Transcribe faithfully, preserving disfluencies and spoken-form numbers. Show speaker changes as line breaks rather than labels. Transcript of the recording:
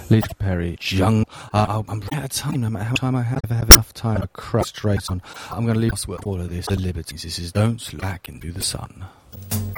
Lisa Perry, young. Uh, I'm out of time. No matter how time I have, I have enough time to crack straight on. I'm going to leave us with all of this. The liberties. This is don't slack into the sun.